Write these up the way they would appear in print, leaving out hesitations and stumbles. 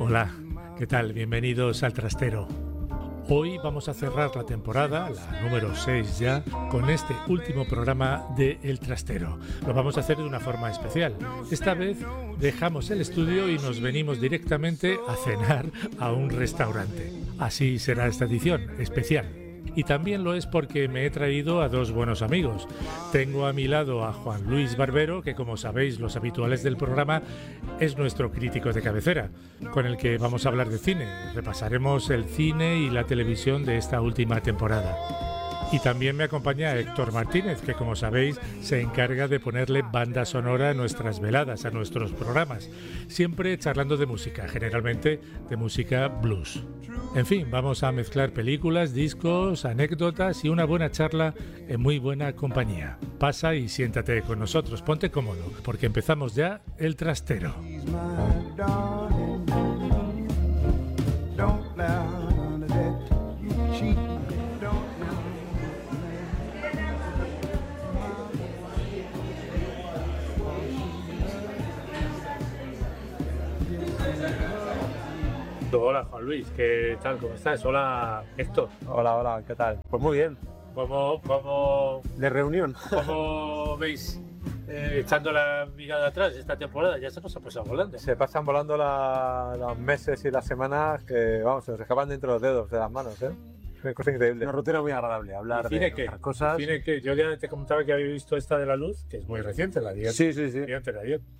Hola, ¿qué tal? Bienvenidos al Trastero. Hoy vamos a cerrar la temporada, la número 6 ya, con este último programa de El Trastero. Lo vamos a hacer de una forma especial. Esta vez dejamos el estudio y nos venimos directamente a cenar a un restaurante. Así será esta edición, especial. Y también lo es porque me he traído a dos buenos amigos. Tengo a mi lado a Juan Luis Barbero, que como sabéis los habituales del programa es nuestro crítico de cabecera, con el que vamos a hablar de cine. Repasaremos el cine y la televisión de esta última temporada. Y también me acompaña Héctor Martínez, que como sabéis se encarga de ponerle banda sonora a nuestras veladas, a nuestros programas, siempre charlando de música, generalmente de música blues. En fin, vamos a mezclar películas, discos, anécdotas y una buena charla en muy buena compañía. Pasa y siéntate con nosotros, ponte cómodo, porque empezamos ya El Trastero. Hola Juan Luis, ¿qué tal? ¿Cómo estás? Hola Héctor. Hola, ¿qué tal? Pues muy bien. ¿Cómo De reunión. ¿Cómo veis echando la mirada atrás esta temporada? Ya se nos ha pasado volando. Se pasan volando los meses y las semanas que, vamos, se nos escapan dentro de los dedos de las manos, ¿eh? Es una cosa increíble. Una rutina muy agradable, hablar de otras cosas. ¿Cine qué? Yo ya te comentaba que había visto esta de La Luz, que es muy reciente, la de Sí. antes de ayer.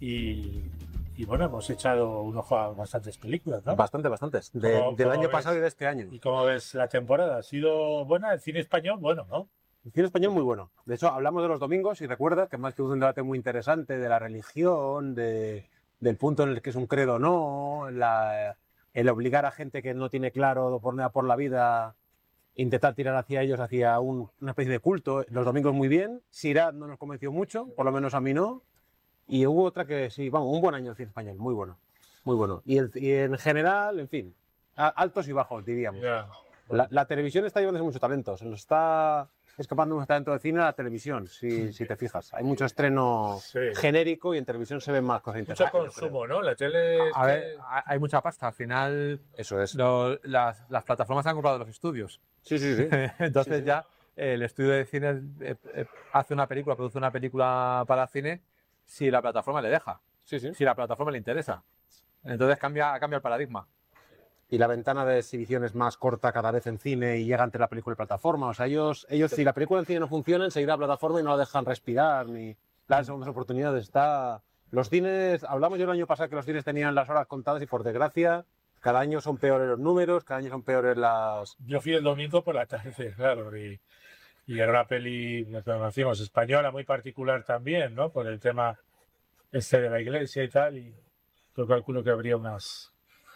Y bueno, hemos echado un ojo a bastantes películas, ¿no? Bastantes. Del año pasado y de este año. ¿Y cómo ves la temporada? ¿Ha sido buena? ¿El cine español? Bueno, ¿no? El cine español muy bueno. De hecho, hablamos de los domingos y recuerda que más que un debate muy interesante de la religión, del punto en el que es un credo o no, el obligar a gente que no tiene claro por la vida, intentar tirar hacia ellos, hacia una especie de culto. Los domingos muy bien. Sirad no nos convenció mucho, por lo menos a mí no. Y hubo otra que sí, vamos, un buen año de cine español, muy bueno. Y en general, en fin, altos y bajos, diríamos. Yeah. La televisión está llevándose mucho talento, se nos está escapando mucho talento de cine a la televisión, si te fijas. Hay mucho estreno genérico y en televisión se ven más cosas Mucho interesantes. consumo, ¿no? La tele... A ver, hay mucha pasta. Al final, Eso es. las plataformas han comprado los estudios. Sí. Entonces Sí. ya el estudio de cine hace una película, produce una película para cine si la plataforma le deja, Sí. si la plataforma le interesa. Entonces cambia el paradigma. Y la ventana de exhibición es más corta cada vez en cine y llega entre la película y plataforma. O sea, ellos si la película en cine no funciona, enseguida la plataforma y no la dejan respirar ni las segundas oportunidades. Los cines, hablamos yo el año pasado que los cines tenían las horas contadas y por desgracia cada año son peores los números, cada año son peores las... Yo fui el domingo por la tarde, claro, y era una peli, como decimos, española, muy particular también, ¿no? Por el tema de la iglesia y tal, y yo calculo que habría unas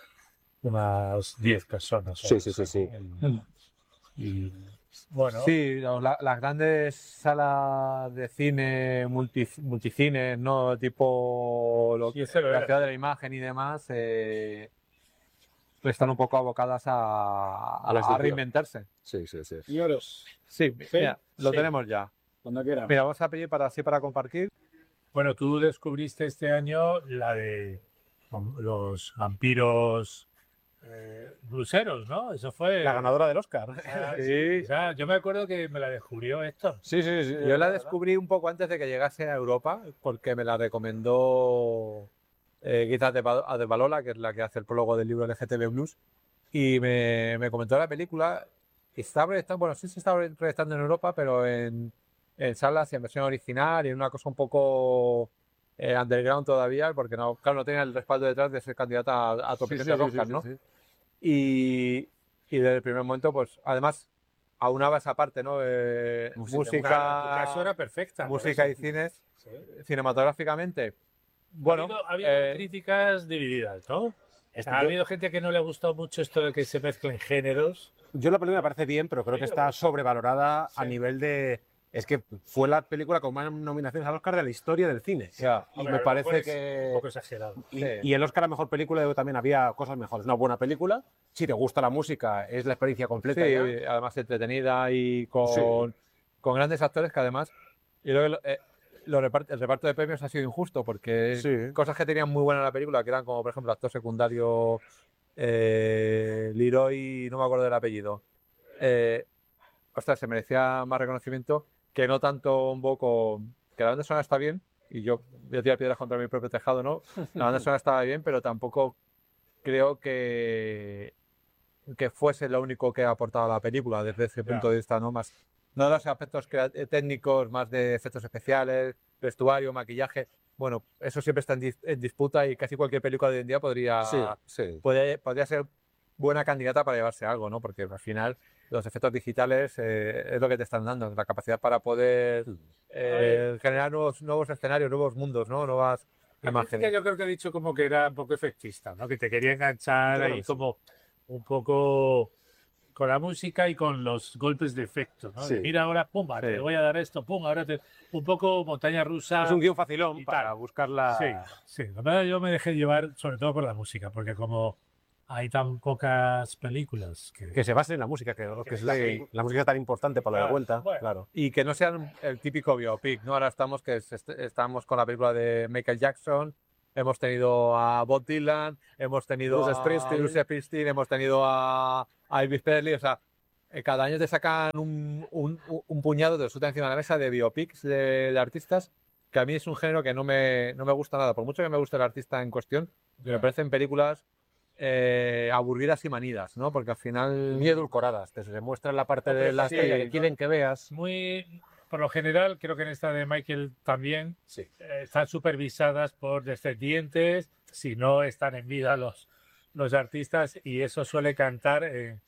10 personas. Sí. Y bueno... Sí, las grandes salas de cine, multicines, ¿no? Tipo la ciudad de la imagen y demás, están un poco abocadas a reinventarse. Sí. Señoros, Sí, mira, lo tenemos ya. cuando quieran. Mira, vamos a pedir para compartir. Bueno, tú descubriste este año la de los vampiros bluseros, ¿no? Eso fue... La ganadora del Oscar. Sí. O sea, yo me acuerdo que me la descubrió Héctor. Sí. Yo la descubrí un poco antes de que llegase a Europa, porque me la recomendó Guita Adebalola, que es la que hace el prólogo del libro LGTB Blues, y me comentó la película. Se está proyectando en Europa, pero en salas y en versión original y en una cosa un poco underground todavía, porque no tenía el respaldo detrás de ser candidata a top 10 de Oscar, ¿no? Sí. Y desde el primer momento, pues además aunaba esa parte, ¿no? Música, En tu caso era perfecta. música por y eso. cines, Sí. cinematográficamente. Bueno, Ha habido críticas divididas, ¿no? Ha habido gente que no le ha gustado mucho esto de que se mezclen géneros. Yo la película me parece bien, pero creo que está sobrevalorada a nivel de... Es que fue la película con más nominaciones al Oscar de la historia del cine. Y Hombre, me a lo parece mejor es que... un poco exagerado. Y el Oscar a Mejor Película también había cosas mejores. Una buena película, si te gusta la música, es la experiencia completa. sí, ya. además entretenida y con grandes actores que además... Y luego, el reparto de premios ha sido injusto porque cosas que tenían muy buena la película, que eran como por ejemplo actor secundario Leroy, no me acuerdo del apellido, ostras, se merecía más reconocimiento que no tanto un poco, que la banda sonora está bien, y yo voy a tirar piedras contra mi propio tejado, ¿no? La banda sonora estaba bien, pero tampoco creo que fuese lo único que ha aportado a la película desde ese punto de vista, ¿no? Más, no de los aspectos técnicos, más de efectos especiales, vestuario, maquillaje. Bueno, eso siempre está en disputa y casi cualquier película de hoy en día podría ser buena candidata para llevarse algo, ¿no? Porque al final los efectos digitales es lo que te están dando, la capacidad para poder generar nuevos escenarios, nuevos mundos, ¿no? Nuevas imágenes. Yo creo que he dicho como que era un poco efectista, ¿no? Que te quería enganchar ahí como un poco con la música y con los golpes de efecto, ¿no? De, mira ahora, pum, te voy a dar esto, pum, ahora un poco montaña rusa. Es un guión facilón para buscarla. Sí. La verdad, yo me dejé llevar sobre todo por la música, porque como hay tan pocas películas que se basen en la música, que es la música es tan importante para la vuelta. Bueno. Claro. Y que no sean el típico biopic, ¿no? Ahora estamos con la película de Michael Jackson, hemos tenido a Bob Dylan, hemos tenido Bruce Springsteen, hemos tenido a Elvis Presley, o sea, cada año te sacan un puñado, te lo sueltan encima de la mesa de biopics de artistas, que a mí es un género que no me gusta nada, por mucho que me guste el artista en cuestión, me parecen películas aburridas y manidas, ¿no? Porque al final... Muy edulcoradas, te se muestra la parte de la estrella que quieren que veas. Por lo general, creo que en esta de Michael también están supervisadas por descendientes, si no están en vida los artistas, y eso suele cantar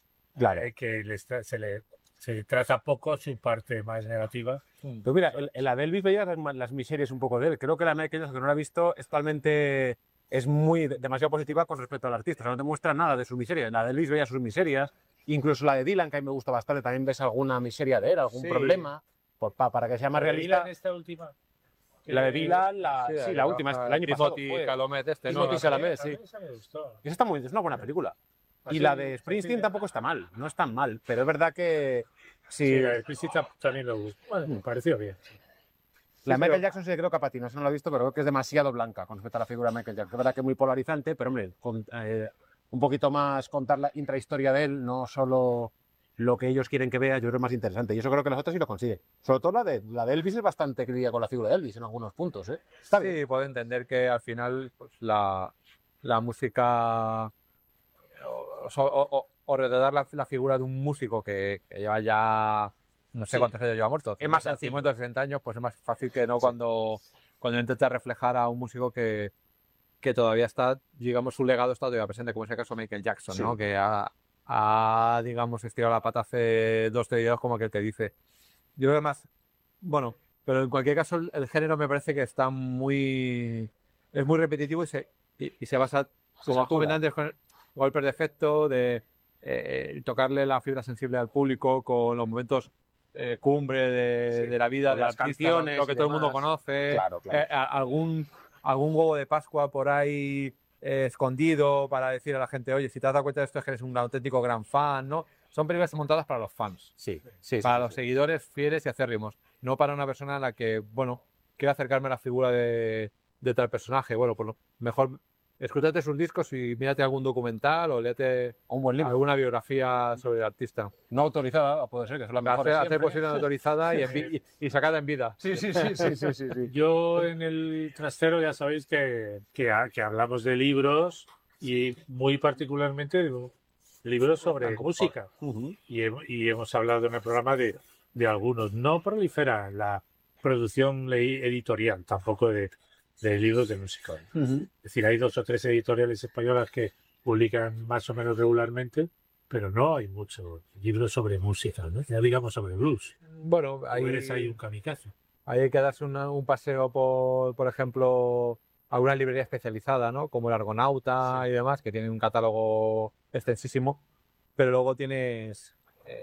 que se le traza poco su parte más negativa. Pero mira, en la de Elvis veías las miserias un poco de él. Creo que la Michael, que no la he visto, es totalmente... es demasiado positiva con respecto al artista. O sea, no te muestra nada de su miseria. En la de Elvis veías sus miserias. Incluso la de Dylan, que a mí me gusta bastante, también ves alguna miseria de él, algún problema. Para que sea más realista. Dylan, esta última. La de Dylan, la última, el año pasado. Timothy Chalamet, Timothy Chalamet, sí. Esa me gustó. Esa está es una buena película. Y la de Springsteen tampoco está mal, no es tan mal, pero es verdad que... Sí, la de Springsteen también lo gustó. Bueno, me pareció bien. La de Michael Jackson sí creo que a Patino, eso no lo he visto, pero creo que es demasiado blanca con respecto a la figura de Michael Jackson. Es verdad que es muy polarizante, pero hombre, un poquito más contar la intrahistoria de él, no solo lo que ellos quieren que vea, yo creo que es más interesante. Y eso creo que las otras sí lo consigue. Sobre todo la de Elvis es bastante crítica con la figura de Elvis en algunos puntos, ¿eh? Está bien. Puedo entender que al final pues, la música o retratar la figura de un músico que lleva ya no sé cuántos años lleva muerto, es más 50 o 60 años, pues es más fácil que no cuando intenta reflejar a un músico que todavía está, digamos, su legado está todavía presente, como es el caso de Michael Jackson, ¿no? Que ha, digamos, estirado la pata hace 2 días, como que te dice. Yo creo que más, bueno, pero en cualquier caso el género me parece que está es muy repetitivo y se basa, como comentantes, con golpes de efecto, de tocarle la fibra sensible al público con los momentos cumbre de la vida de las canciones, lo que todo el mundo conoce, claro. algún huevo de Pascua por ahí escondido para decir a la gente, oye, si te has dado cuenta de esto es que eres un auténtico gran fan, ¿no? Son películas montadas para los fans, para los seguidores fieles y acérrimos, no para una persona a la que, bueno, quiero acercarme a la figura de tal personaje. Bueno, pues mejor escúchate sus discos y mírate algún documental o léete un buen libro, alguna biografía sobre el artista. No autorizada, puede ser, que son las mejores hacer posible autorizada y sacada en vida. Sí. Yo en el trastero ya sabéis que hablamos de libros y muy particularmente de libros sobre música. Y hemos hablado en el programa de algunos. No prolifera la producción editorial tampoco de libros de música. Es decir, hay 2 o 3 editoriales españolas que publican más o menos regularmente, pero no hay muchos libros sobre música, ¿no? Ya digamos sobre blues. Bueno, ahí hay un kamikaze. Ahí hay que darse un paseo por ejemplo, a una librería especializada, ¿no? Como el Argonauta y demás, que tiene un catálogo extensísimo, pero luego tienes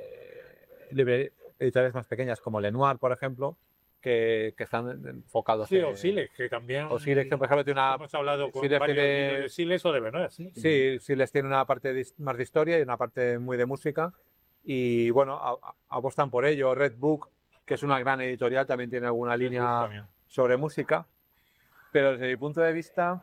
editoriales más pequeñas como Lenoir, por ejemplo, que están enfocados o Siles, que también... O Siles, que por ejemplo tiene una... Hemos hablado con varios de Siles o de Benoit, ¿sí? Sí, Siles tiene una parte más de historia y una parte muy de música. Y bueno, apostan por ello. Red Book, que es una gran editorial, también tiene alguna línea sobre música, pero desde mi punto de vista,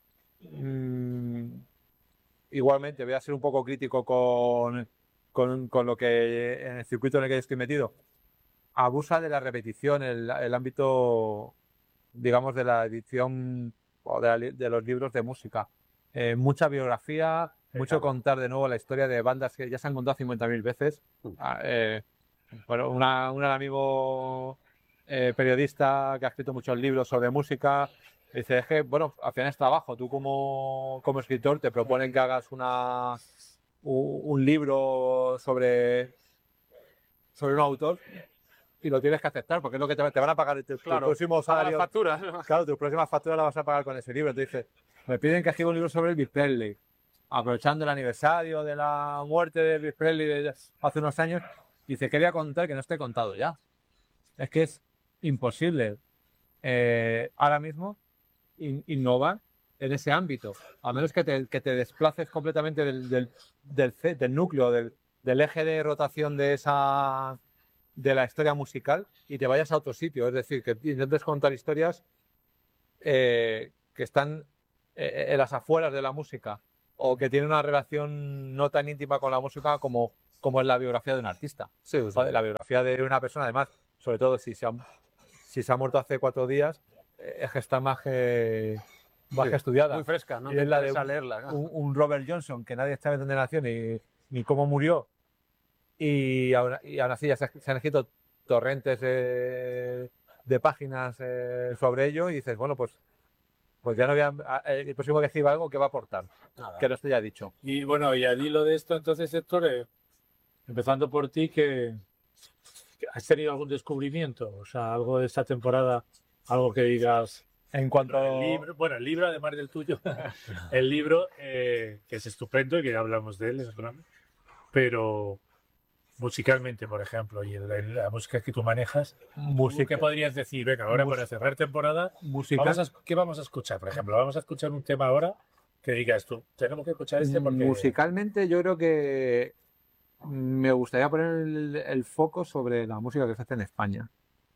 igualmente voy a ser un poco crítico con lo que en el circuito en el que estoy metido. Abusa de la repetición, el ámbito, digamos, de la edición o de los libros de música. Mucha biografía, mucho contar de nuevo la historia de bandas que ya se han contado 50.000 veces. Bueno, un amigo periodista que ha escrito muchos libros sobre música dice, es que, bueno, al final es trabajo. Tú como escritor te proponen que hagas un libro sobre un autor y lo tienes que aceptar porque es lo que te van a pagar tu próximo salario. Facturas. Claro, tu próxima factura la vas a pagar con ese libro. Entonces, me piden que escriba un libro sobre Elvis Presley, aprovechando el aniversario de la muerte de Elvis Presley de hace unos años. Dice, quería contar que no esté contado ya. Es que es imposible ahora mismo innovar en ese ámbito, a menos que te desplaces completamente del núcleo, del eje de rotación de la historia musical y te vayas a otro sitio. Es decir, que intentes contar historias que están en las afueras de la música o que tienen una relación no tan íntima con la música como es la biografía de un artista. Sí, La biografía de una persona, además, sobre todo si se ha muerto hace 4 días, es que está más que estudiada. Muy fresca, ¿no? Y es la de leerla. Claro. un Robert Johnson que nadie sabe dónde nació ni cómo murió. Y aún así ya se han escrito torrentes de páginas sobre ello y dices, bueno, pues ya no voy el próximo que escriba algo que va a aportar. Nada. Que no esté ya dicho. Y bueno, y al hilo de esto, entonces, Héctor, empezando por ti, que has tenido algún descubrimiento, o sea, algo de esta temporada, algo que digas. En cuanto El libro, además del tuyo, el libro, que es estupendo y que ya hablamos de él, seguramente, pero musicalmente, por ejemplo, y la música que tú manejas, ¿qué podrías decir? Venga, ahora para cerrar temporada, ¿qué vamos a escuchar? Por ejemplo, vamos a escuchar un tema ahora que digas tú, tenemos que escuchar este porque... Musicalmente yo creo que me gustaría poner el foco sobre la música que se hace en España.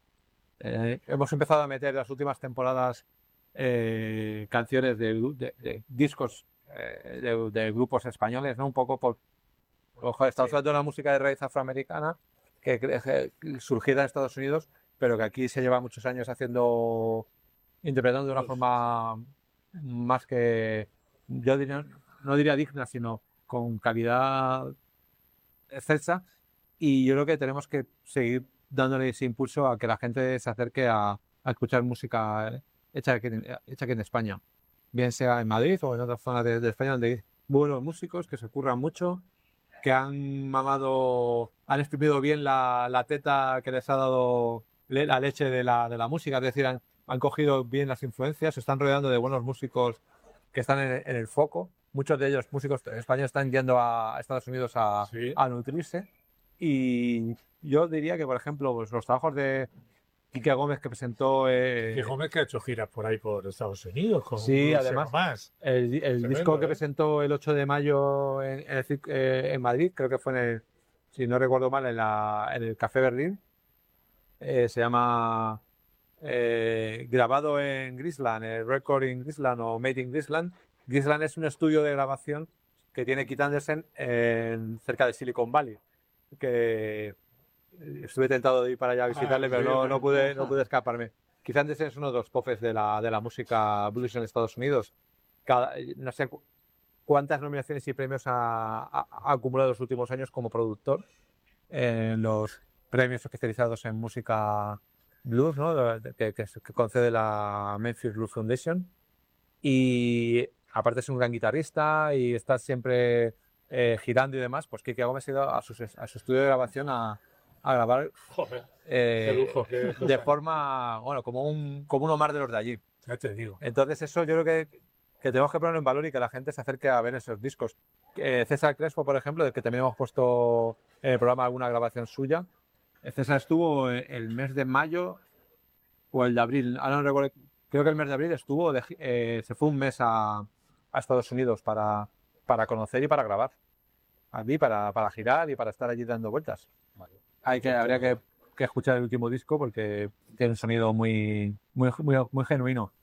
Hemos empezado a meter las últimas temporadas canciones de discos de grupos españoles, ¿no? Un poco estamos hablando de una música de raíz afroamericana que surgida en Estados Unidos, pero que aquí se lleva muchos años interpretando de una forma más que, yo no diría digna, sino con calidad excelsa. Y yo creo que tenemos que seguir dándole ese impulso a que la gente se acerque a escuchar música hecha aquí en España, bien sea en Madrid o en otras zonas de España donde hay buenos músicos que se curran mucho, que han exprimido bien la teta que les ha dado la leche de la música, es decir, han cogido bien las influencias, se están rodeando de buenos músicos que están en el foco. Muchos de ellos, músicos españoles, están yendo a Estados Unidos a nutrirse. Y yo diría que, por ejemplo, pues, los trabajos de Quique Gómez que presentó... Quique Gómez que ha hecho giras por ahí por Estados Unidos. Sí, además, el disco que presentó el 8 de mayo en Madrid, creo que fue si no recuerdo mal, en el Café Berlín, se llama grabado en Grisland, Recording Grisland o Made in Grisland. Grisland es un estudio de grabación que tiene Keith Anderson cerca de Silicon Valley, que estuve tentado de ir para allá a visitarle, pero no pude escaparme. Keith Anderson es uno de los popes de la música blues en Estados Unidos. No sé cuántas nominaciones y premios ha acumulado en los últimos años como productor en los premios especializados en música blues, ¿no? que concede la Memphis Blues Foundation. Y aparte es un gran guitarrista y está siempre girando y demás. Pues Quique Gómez ha ido a su estudio de grabación a grabar. Joder, qué lujo, de forma, bueno, como uno más de los de allí. Ya te digo. Entonces eso yo creo que tenemos que ponerlo en valor y que la gente se acerque a ver esos discos. César Crespo, por ejemplo, del que también hemos puesto en el programa alguna grabación suya. César estuvo el mes de mayo o el de abril, ahora no recuerdo, creo que el mes de abril estuvo, se fue un mes a Estados Unidos para conocer y para grabar. A mí, para girar y para estar allí dando vueltas. Vale. Habría que que escuchar el último disco porque tiene un sonido muy genuino.